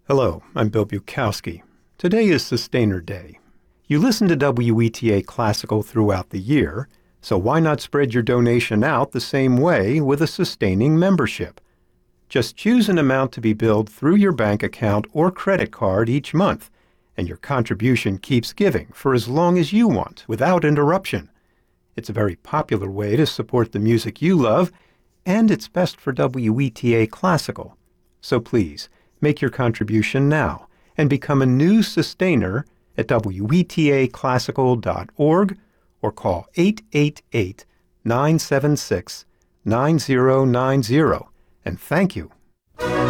Hello, I'm Bill Bukowski. Today is Sustainer Day. You listen to WETA Classical throughout the year, so why not spread your donation out the same way with a sustaining membership? Just choose an amount to be billed through your bank account or credit card each month, and your contribution keeps giving for as long as you want without interruption. It's a very popular way to support the music you love, and it's best for WETA Classical. So please, make your contribution now and become a new sustainer at WETAClassical.org or call 888-976-9090. And thank you.